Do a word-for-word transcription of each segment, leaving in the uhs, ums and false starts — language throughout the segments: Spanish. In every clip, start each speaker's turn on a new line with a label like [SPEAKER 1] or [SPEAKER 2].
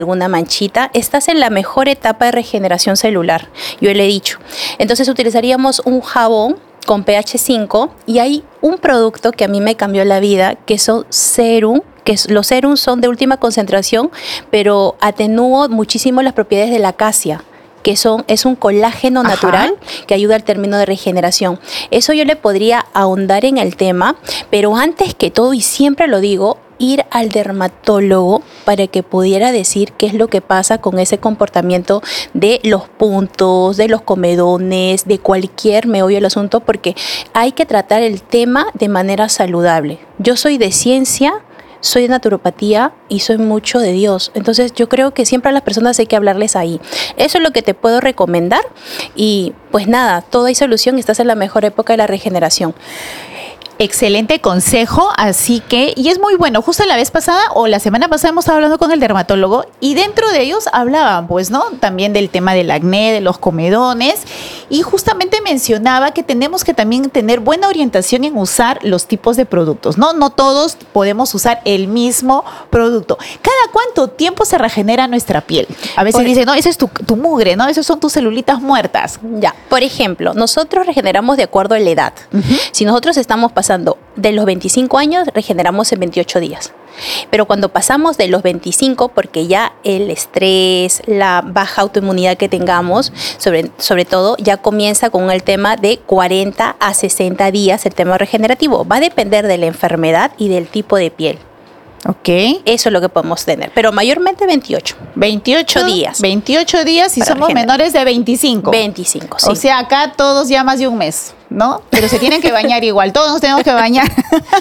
[SPEAKER 1] alguna manchita, estás en la mejor etapa de regeneración celular, yo le he dicho. Entonces utilizaríamos un jabón con pH cinco y hay un producto que a mí me cambió la vida, que son serum, que los serums son de última concentración, pero atenúo muchísimo las propiedades de la acacia, que son, es un colágeno natural. Ajá. Que ayuda al término de regeneración. Eso yo le podría ahondar en el tema, pero antes que todo, y siempre lo digo, ir al dermatólogo para que pudiera decir qué es lo que pasa con ese comportamiento de los puntos, de los comedones, de cualquier meollo del asunto, porque hay que tratar el tema de manera saludable. Yo soy de ciencia, soy de naturopatía y soy mucho de Dios. Entonces yo creo que siempre a las personas hay que hablarles ahí. Eso es lo que te puedo recomendar y pues nada, todo hay solución y estás en la mejor época de la regeneración.
[SPEAKER 2] Excelente consejo, así que, y es muy bueno, justo la vez pasada o la semana pasada hemos estado hablando con el dermatólogo y dentro de ellos hablaban, pues, ¿no? También del tema del acné, de los comedones y justamente mencionaba que tenemos que también tener buena orientación en usar los tipos de productos, ¿no? No todos podemos usar el mismo producto. ¿Cada cuánto tiempo se regenera nuestra piel? A veces dicen, no, ese es tu, tu mugre, ¿no? Esas son tus celulitas muertas.
[SPEAKER 1] Ya, por ejemplo, nosotros regeneramos de acuerdo a la edad. Uh-huh. Si nosotros estamos pasando de los veinticinco años, regeneramos en veintiocho días. Pero cuando pasamos de los veinticinco, porque ya el estrés, la baja autoinmunidad que tengamos, sobre, sobre todo, ya comienza con el tema de cuarenta a sesenta días el tema regenerativo. Va a depender de la enfermedad y del tipo de piel.
[SPEAKER 2] Ok.
[SPEAKER 1] Eso es lo que podemos tener, pero mayormente veintiocho.
[SPEAKER 2] veintiocho días. veintiocho días si somos
[SPEAKER 1] regenerar.
[SPEAKER 2] Menores de veinticinco.
[SPEAKER 1] veinticinco, sí.
[SPEAKER 2] O sea, acá todos ya más de un mes, ¿no? Pero se tienen que bañar igual, todos nos tenemos que bañar.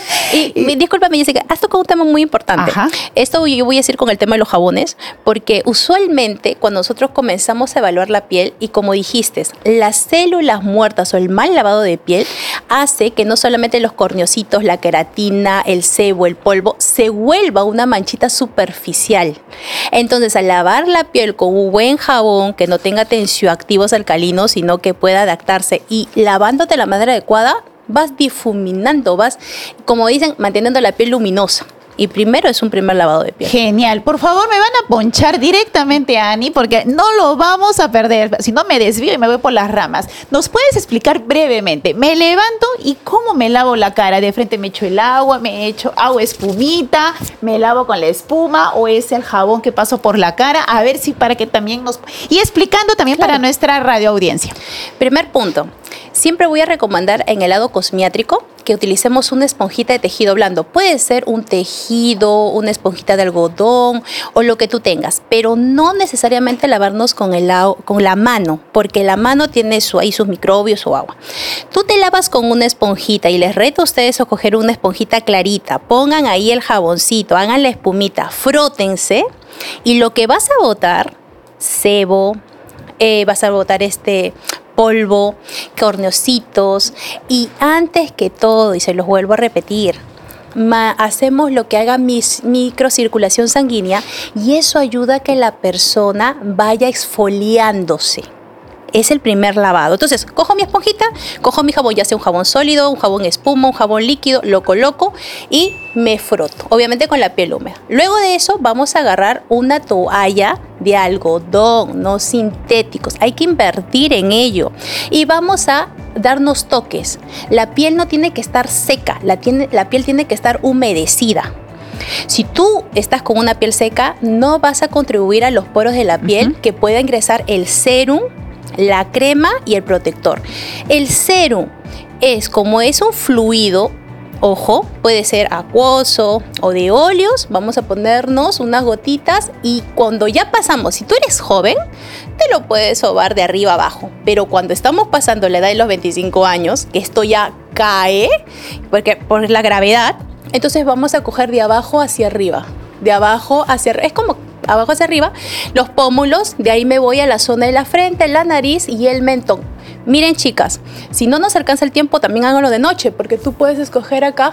[SPEAKER 1] y, y discúlpame, Jessica, has tocado un tema muy importante.
[SPEAKER 2] Ajá.
[SPEAKER 1] Esto yo voy a decir con el tema de los jabones, porque usualmente cuando nosotros comenzamos a evaluar la piel, y como dijiste, las células muertas o el mal lavado de piel hace que no solamente los corneocitos, la queratina, el sebo, el polvo, se vuelva una manchita superficial. Entonces, al lavar la piel con un buen jabón que no tenga tensioactivos alcalinos, sino que pueda adaptarse y lavándote de la manera adecuada, vas difuminando, vas, como dicen, manteniendo la piel luminosa. Y primero es un primer lavado de piel.
[SPEAKER 2] Genial. Por favor, me van a ponchar directamente a Ani porque no lo vamos a perder. Si no, me desvío y me voy por las ramas. ¿Nos puedes explicar brevemente? Me levanto y cómo me lavo la cara. De frente me echo el agua, me echo agua espumita, me lavo con la espuma o es el jabón que paso por la cara. A ver si para que también nos... Y explicando también claro. Para nuestra radioaudiencia.
[SPEAKER 1] Primer punto. Siempre voy a recomendar en el lado cosmiátrico que utilicemos una esponjita de tejido blando. Puede ser un tejido, una esponjita de algodón o lo que tú tengas, pero no necesariamente lavarnos con, el, con la mano, porque la mano tiene su, ahí sus microbios o agua. Tú te lavas con una esponjita y les reto a ustedes a coger una esponjita clarita. Pongan ahí el jaboncito, hagan la espumita, frótense y lo que vas a botar, sebo, eh, vas a botar este... polvo, corneocitos y antes que todo, y se los vuelvo a repetir, ma, hacemos lo que haga mis, microcirculación sanguínea y eso ayuda a que la persona vaya exfoliándose. Es el primer lavado. Entonces, cojo mi esponjita, cojo mi jabón, ya sea un jabón sólido, un jabón espuma, un jabón líquido, lo coloco y me froto, obviamente con la piel húmeda. Luego de eso, vamos a agarrar una toalla de algodón, no sintéticos. Hay que invertir en ello y vamos a darnos toques. La piel no tiene que estar seca, la, tiene, la piel tiene que estar humedecida. Si tú estás con una piel seca, no vas a contribuir a los poros de la piel uh-huh. que pueda ingresar el serum, la crema y el protector. El serum es como es un fluido, ojo, puede ser acuoso o de óleos, vamos a ponernos unas gotitas y cuando ya pasamos, si tú eres joven, te lo puedes sobar de arriba abajo, pero cuando estamos pasando la edad de los veinticinco años, que esto ya cae, porque por la gravedad, entonces vamos a coger de abajo hacia arriba, de abajo hacia arriba, es como abajo hacia arriba, los pómulos, de ahí me voy a la zona de la frente, la nariz y el mentón. Miren, chicas, si no nos alcanza el tiempo, también háganlo de noche, porque tú puedes escoger acá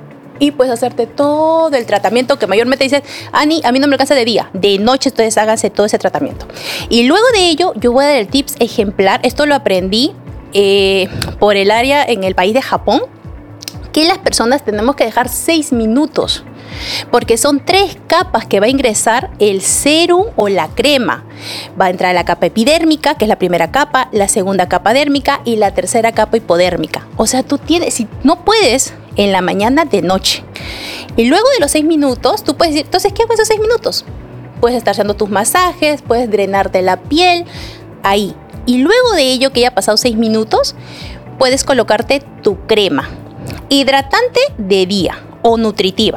[SPEAKER 1] y puedes hacerte todo el tratamiento que mayormente dices, Ani, a mí no me alcanza de día, de noche, entonces háganse todo ese tratamiento. Y luego de ello, yo voy a dar el tips ejemplar, esto lo aprendí eh, por el área en el país de Japón, que las personas tenemos que dejar seis minutos porque son tres capas que va a ingresar el serum o la crema. Va a entrar la capa epidérmica, que es la primera capa, la segunda capa dérmica y la tercera capa hipodérmica. O sea, tú tienes, si no puedes, en la mañana, de noche. Y luego de los seis minutos, tú puedes decir, entonces, ¿qué hago esos seis minutos? Puedes estar haciendo tus masajes, puedes drenarte la piel, ahí. Y luego de ello, que ya ha pasado seis minutos, puedes colocarte tu crema hidratante de día o nutritiva.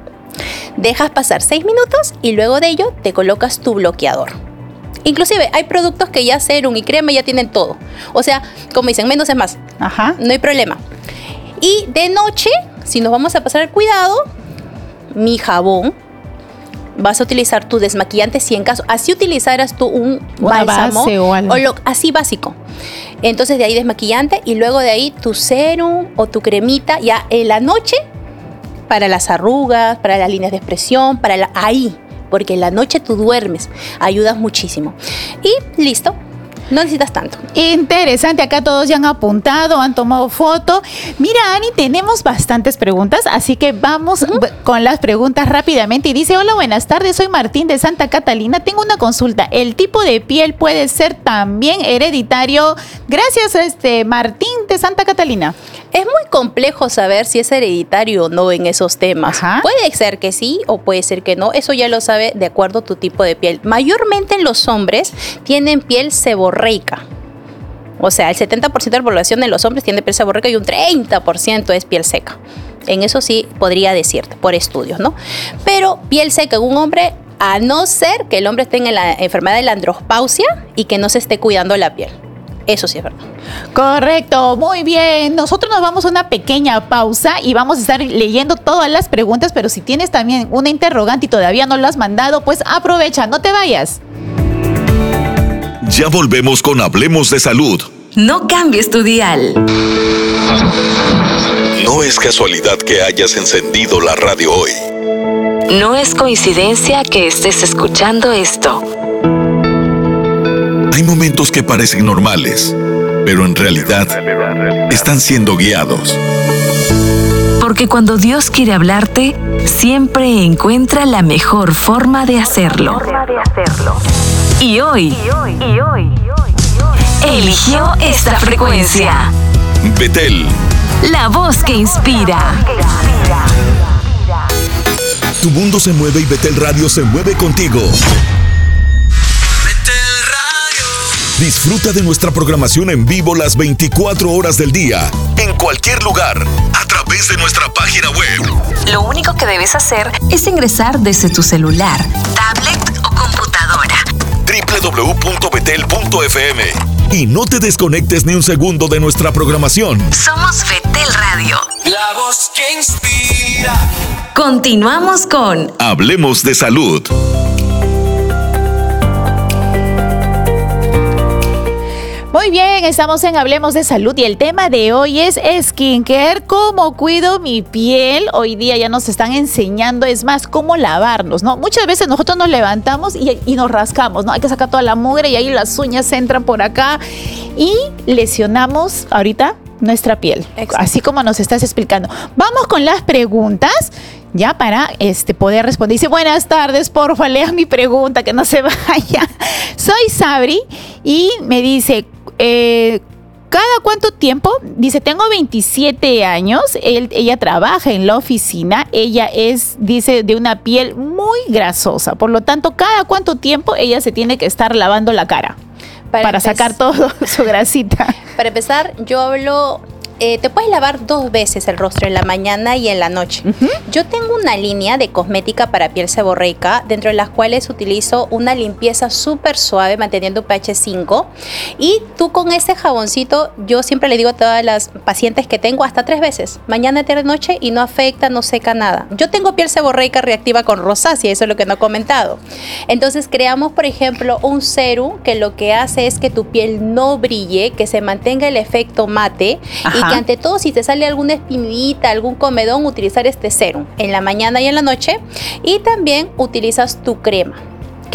[SPEAKER 1] Dejas pasar seis minutos y luego de ello te colocas tu bloqueador. Inclusive hay productos que ya serum y crema ya tienen todo. O sea, como dicen, menos es más.
[SPEAKER 2] Ajá.
[SPEAKER 1] No hay problema. Y de noche, si nos vamos a pasar al cuidado, mi jabón, vas a utilizar tu desmaquillante si en caso, así utilizaras tú un
[SPEAKER 2] Una
[SPEAKER 1] bálsamo
[SPEAKER 2] base o algo.
[SPEAKER 1] o lo, así básico. Entonces de ahí desmaquillante y luego de ahí tu serum o tu cremita ya en la noche para las arrugas, para las líneas de expresión, para la, ahí, porque en la noche tú duermes, ayudas muchísimo. Y listo. No necesitas tanto.
[SPEAKER 2] Interesante, acá todos ya han apuntado, han tomado foto. Mira, Ani, tenemos bastantes preguntas, así que vamos uh-huh. con las preguntas rápidamente. Y dice, hola, buenas tardes, soy Martín de Santa Catalina. Tengo una consulta. ¿El tipo de piel puede ser también hereditario? Gracias, este Martín de Santa Catalina.
[SPEAKER 1] Es muy complejo saber si es hereditario o no en esos temas.
[SPEAKER 2] Ajá.
[SPEAKER 1] Puede ser que sí o puede ser que no. Eso ya lo sabe de acuerdo a tu tipo de piel. Mayormente los hombres tienen piel seborreica. O sea, el setenta por ciento de la población de los hombres tiene piel seborreica y un treinta por ciento es piel seca. En eso sí podría decirte, por estudios, ¿no? Pero piel seca en un hombre, a no ser que el hombre tenga la enfermedad de la andropausia y que no se esté cuidando la piel. Eso sí es verdad.
[SPEAKER 2] Correcto, muy bien. Nosotros nos vamos a una pequeña pausa y vamos a estar leyendo todas las preguntas, pero si tienes también una interrogante y todavía no lo has mandado, pues aprovecha, no te vayas.
[SPEAKER 3] Ya volvemos con Hablemos de Salud.
[SPEAKER 4] No cambies tu dial.
[SPEAKER 3] No es casualidad que hayas encendido la radio hoy.
[SPEAKER 4] No es coincidencia que estés escuchando esto.
[SPEAKER 3] Hay momentos que parecen normales, pero en realidad están siendo guiados.
[SPEAKER 4] Porque cuando Dios quiere hablarte, siempre encuentra la mejor forma de hacerlo. Y hoy, eligió esta frecuencia.
[SPEAKER 3] Betel,
[SPEAKER 4] la voz que inspira.
[SPEAKER 3] Tu mundo se mueve y Betel Radio se mueve contigo. Disfruta de nuestra programación en vivo las veinticuatro horas del día, en cualquier lugar, a través de nuestra página web.
[SPEAKER 4] Lo único que debes hacer es ingresar desde tu celular, tablet o computadora.
[SPEAKER 3] doble u doble u doble u punto betel punto efe eme. Y no te desconectes ni un segundo de nuestra programación.
[SPEAKER 4] Somos Betel Radio.
[SPEAKER 5] La voz que inspira.
[SPEAKER 4] Continuamos con
[SPEAKER 3] Hablemos de Salud.
[SPEAKER 2] Muy bien, estamos en Hablemos de Salud y el tema de hoy es skincare, cómo cuido mi piel. Hoy día ya nos están enseñando, es más, cómo lavarnos, ¿no? Muchas veces nosotros nos levantamos y, y nos rascamos, ¿no? Hay que sacar toda la mugre y ahí las uñas entran por acá y lesionamos ahorita nuestra piel. Exacto. Así como nos estás explicando. Vamos con las preguntas. Ya para este, poder responder. Dice, buenas tardes, porfa, lea mi pregunta, que no se vaya. Soy Sabri y me dice, eh, ¿cada cuánto tiempo? Dice, tengo veintisiete años, él, ella trabaja en la oficina, ella es, dice, de una piel muy grasosa. Por lo tanto, ¿cada cuánto tiempo ella se tiene que estar lavando la cara? Para, para sacar todo su grasita.
[SPEAKER 1] Para empezar, yo hablo... Eh, te puedes lavar dos veces el rostro, en la mañana y en la noche. Uh-huh. Yo tengo una línea de cosmética para piel seborreica, dentro de las cuales utilizo una limpieza súper suave, manteniendo pH cinco. Y tú con ese jaboncito, yo siempre le digo a todas las pacientes que tengo, hasta tres veces, mañana, tarde, noche, y no afecta, no seca nada. Yo tengo piel seborreica reactiva con rosácea, eso es lo que no he comentado. Entonces creamos, por ejemplo, un serum que lo que hace es que tu piel no brille, que se mantenga el efecto mate. Ajá. Y que ante todo, si te sale alguna espinita, algún comedón, utilizar este serum en la mañana y en la noche. Y también utilizas tu crema, que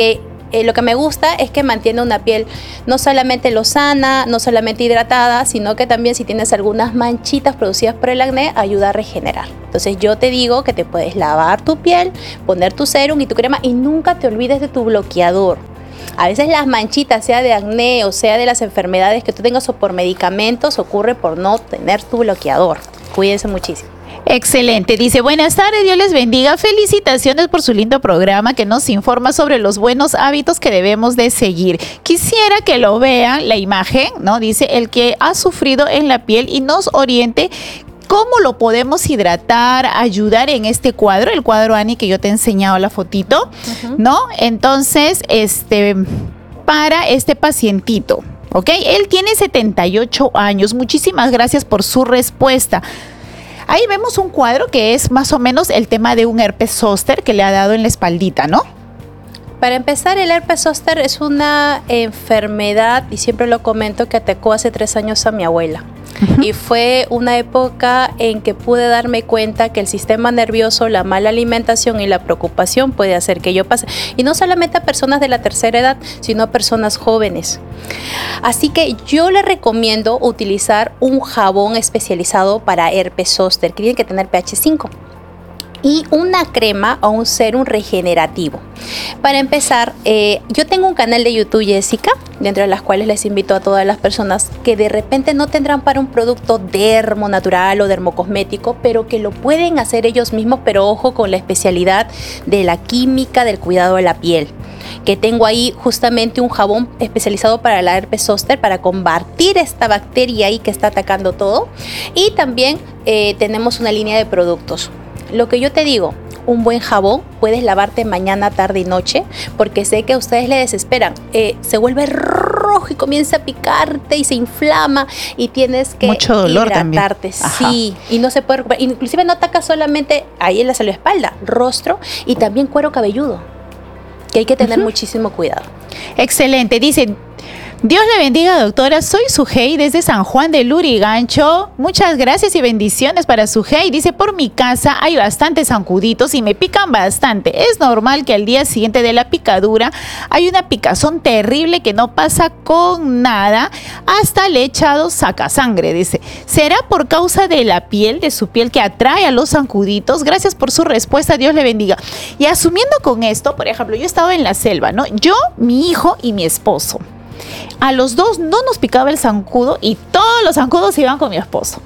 [SPEAKER 1] eh, lo que me gusta es que mantiene una piel no solamente lozana, no solamente hidratada, sino que también si tienes algunas manchitas producidas por el acné, ayuda a regenerar. Entonces yo te digo que te puedes lavar tu piel, poner tu serum y tu crema y nunca te olvides de tu bloqueador. A veces las manchitas, sea de acné o sea de las enfermedades que tú tengas o por medicamentos, ocurre por no tener tu bloqueador. Cuídense muchísimo.
[SPEAKER 2] Excelente. Dice, buenas tardes, Dios les bendiga. Felicitaciones por su lindo programa que nos informa sobre los buenos hábitos que debemos de seguir. Quisiera que lo vean, la imagen, ¿no? Dice, el que ha sufrido en la piel y nos oriente cómo lo podemos hidratar, ayudar en este cuadro, el cuadro, Ani, que yo te he enseñado la fotito, uh-huh. ¿no? Entonces, este, para este pacientito, ¿ok? Él tiene setenta y ocho años. Muchísimas gracias por su respuesta. Ahí vemos un cuadro que es más o menos el tema de un herpes zóster que le ha dado en la espaldita, ¿no?
[SPEAKER 1] Para empezar, el herpes zóster es una enfermedad, y siempre lo comento, que atacó hace tres años a mi abuela. Uh-huh. Y fue una época en que pude darme cuenta que el sistema nervioso, la mala alimentación y la preocupación puede hacer que yo pase. Y no solamente a personas de la tercera edad, sino a personas jóvenes. Así que yo le recomiendo utilizar un jabón especializado para herpes zóster, que tiene que tener pH cinco. Y una crema o un serum regenerativo. Para empezar, eh, yo tengo un canal de YouTube, Jessica, dentro de las cuales les invito a todas las personas que de repente no tendrán para un producto dermo natural o dermocosmético, pero que lo pueden hacer ellos mismos, pero ojo con la especialidad de la química del cuidado de la piel. Que tengo ahí justamente un jabón especializado para la herpes zóster, para combatir esta bacteria ahí que está atacando todo. Y también eh, tenemos una línea de productos. Lo que yo te digo, un buen jabón, puedes lavarte mañana, tarde y noche, porque sé que a ustedes les desesperan. Eh, se vuelve rojo y comienza a picarte y se inflama y tienes que
[SPEAKER 2] mucho dolor
[SPEAKER 1] hidratarte.
[SPEAKER 2] También.
[SPEAKER 1] Sí, y no se puede recuperar. Inclusive no ataca solamente ahí en la espalda, rostro y también cuero cabelludo, que hay que tener uh-huh. muchísimo cuidado.
[SPEAKER 2] Excelente. Dice, Dios le bendiga, doctora. Soy Sujei desde San Juan de Lurigancho. Muchas gracias y bendiciones para Sujei. Dice, por mi casa hay bastantes zancuditos y me pican bastante. Es normal que al día siguiente de la picadura hay una picazón terrible que no pasa con nada. Hasta le he echado sacasangre, dice. ¿Será por causa de la piel, de su piel, que atrae a los zancuditos? Gracias por su respuesta. Dios le bendiga. Y asumiendo con esto, por ejemplo, yo estaba en la selva, ¿no? Yo, mi hijo y mi esposo. A los dos no nos picaba el zancudo y todos los zancudos iban con mi esposo.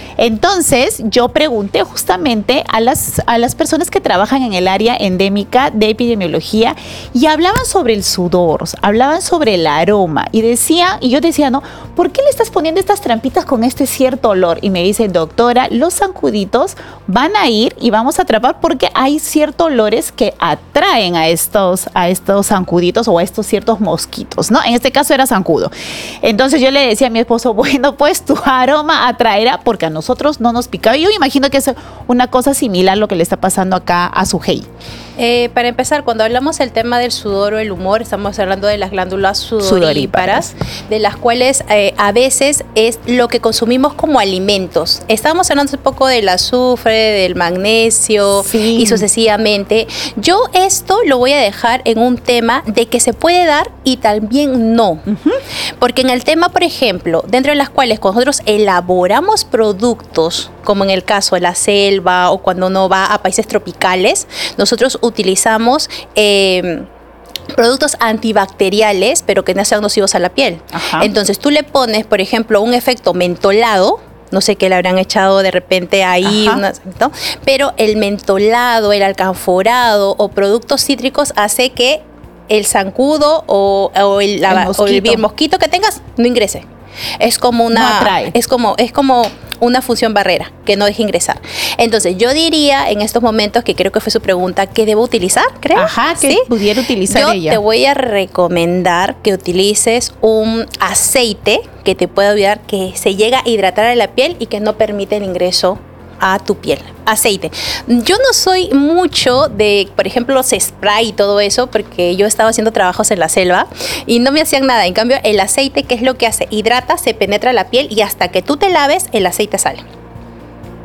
[SPEAKER 2] Entonces yo pregunté justamente a las, a las personas que trabajan en el área endémica de epidemiología y hablaban sobre el sudor, hablaban sobre el aroma y decía, y yo decía, no, ¿por qué le estás poniendo estas trampitas con este cierto olor? Y me dice, doctora, los zancuditos van a ir y vamos a atrapar porque hay ciertos olores que atraen a estos, a estos zancuditos o a estos ciertos mosquitos, ¿no? En este caso era zancudo. Entonces yo le decía a mi esposo, bueno, pues tu aroma atraerá porque a nosotros Nosotros no nos picaba. Yo imagino que es una cosa similar lo que le está pasando acá a Sujei.
[SPEAKER 1] Eh, para empezar, cuando hablamos del tema del sudor o el humor, estamos hablando de las glándulas sudoríparas, sudoríparas. de las cuales eh, a veces es lo que consumimos como alimentos. Estábamos hablando un poco del azufre, del magnesio sí. y sucesivamente. Yo esto lo voy a dejar en un tema de que se puede dar y también no. Uh-huh. Porque en el tema, por ejemplo, dentro de las cuales nosotros elaboramos productos, como en el caso de la selva o cuando uno va a países tropicales, nosotros utilizamos eh, productos antibacteriales, pero que no sean nocivos a la piel. Ajá. Entonces tú le pones, por ejemplo, un efecto mentolado, no sé qué le habrán echado de repente ahí, unas, ¿no? Pero el mentolado, el alcanforado o productos cítricos hace que el zancudo o, o, el, la, el o el, el mosquito que tengas no ingrese. Es como una, no atrae. es como, es como una función barrera que no deja ingresar. Entonces yo diría en estos momentos, que creo que fue su pregunta, ¿qué debo utilizar? Creo.
[SPEAKER 2] Ajá, que ¿sí? pudiera utilizar
[SPEAKER 1] yo
[SPEAKER 2] ella.
[SPEAKER 1] Yo te voy a recomendar que utilices un aceite que te pueda ayudar, que se llega a hidratar a la piel y que no permite el ingreso a tu piel. Aceite. Yo no soy mucho de, por ejemplo, los spray y todo eso, porque yo estaba haciendo trabajos en la selva y no me hacían nada. En cambio, el aceite, ¿qué es lo que hace? Hidrata, se penetra la piel y hasta que tú te laves, el aceite sale.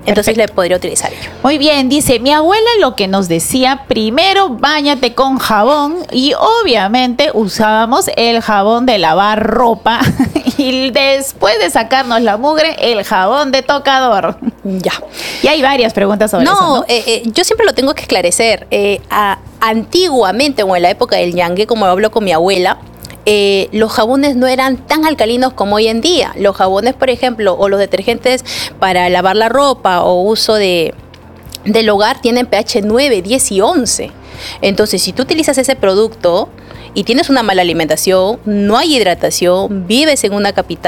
[SPEAKER 1] Entonces le podría utilizar yo.
[SPEAKER 2] Muy bien, dice, mi abuela lo que nos decía, primero báñate con jabón y obviamente usábamos el jabón de lavar ropa y después de sacarnos la mugre, el jabón de tocador.
[SPEAKER 1] Ya.
[SPEAKER 2] Y hay varias preguntas sobre
[SPEAKER 1] no,
[SPEAKER 2] eso, ¿no?
[SPEAKER 1] Eh, eh, yo siempre lo tengo que esclarecer. Eh, a, antiguamente, o en la época del ñangue, como hablo con mi abuela, Eh, los jabones no eran tan alcalinos como hoy en día. Los jabones, por ejemplo, o los detergentes para lavar la ropa o uso de, del hogar tienen pH nueve, diez y once. Entonces, si tú utilizas ese producto y tienes una mala alimentación, no hay hidratación, vives en una capital,